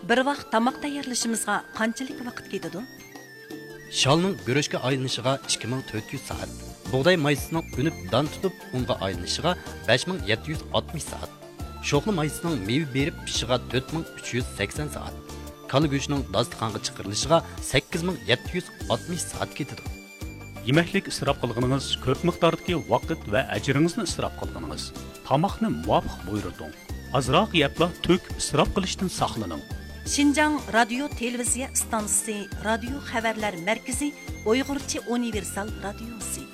Bir vaqt tamoq tayyorlashimizga qanchalik vaqt ketadi? Shalning go'rishga aylanishiga 2400 soat. Bug'doy maysining unib don tutib unga aylanishiga 5760 soat. Sho'xli maysining meva berib pishishiga 4380 soat. Kala go'shtining dasturxonga chiqarilishiga 8760 soat ketadi. Yemeklik israf qilganingiz, ko'p miqdordagi vaqt va ajringizni israf qilganingiz. Tamoqni muvofiq buyurting. Azroq yebla to'k israf qilishdan saqlaning. Şinjan Radio Televiziya stansiyasi, Radio Xabarlar Markazi, Uyg'urcha universal radiosi.